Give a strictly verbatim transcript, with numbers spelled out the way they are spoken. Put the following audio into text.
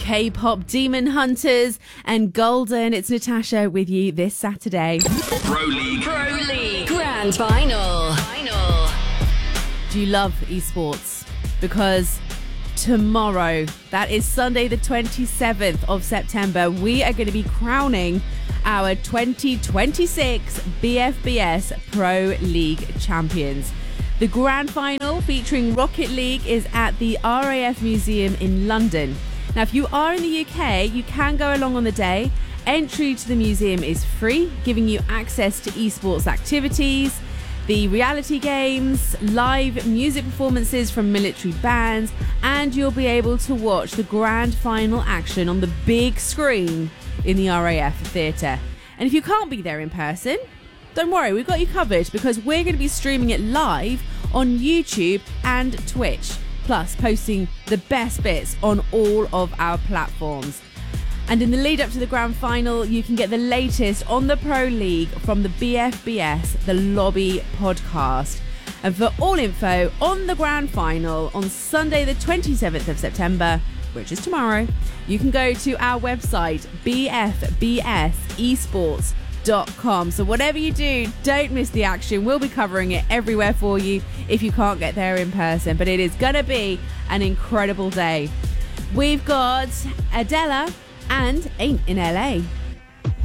K-pop Demon Hunters and Golden. It's Natasha with you this Saturday. Pro League. Pro League. Grand Final. Final. Do you love esports? Because tomorrow, that is Sunday the twenty-seventh of September, we are going to be crowning our twenty twenty-six B F B S Pro League champions. The grand final featuring Rocket League is at the R A F Museum in London. Now, if you are in the U K, you can go along on the day. Entry to the museum is free, giving you access to esports activities, the reality games, live music performances from military bands, and you'll be able to watch the grand final action on the big screen in the R A F Theatre. And if you can't be there in person, don't worry, we've got you covered because we're going to be streaming it live on YouTube and Twitch, plus posting the best bits on all of our platforms. And in the lead up to the grand final, you can get the latest on the Pro League from the B F B S The Lobby podcast. And for all info on the grand final on Sunday the twenty-seventh of September, which is tomorrow, you can go to our website, b f b s esports dot com. So whatever you do, don't miss the action. We'll be covering it everywhere for you if you can't get there in person. But it is going to be an incredible day. We've got Adela and Ain't in L A.